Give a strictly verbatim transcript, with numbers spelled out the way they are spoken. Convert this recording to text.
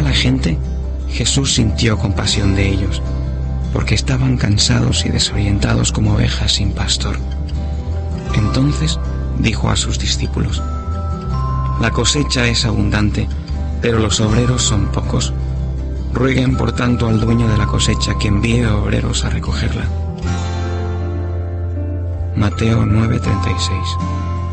la gente, Jesús sintió compasión de ellos, porque estaban cansados y desorientados como ovejas sin pastor. Entonces dijo a sus discípulos: La cosecha es abundante, pero los obreros son pocos. Rueguen por tanto al dueño de la cosecha que envíe obreros a recogerla. Mateo nueve treinta y seis.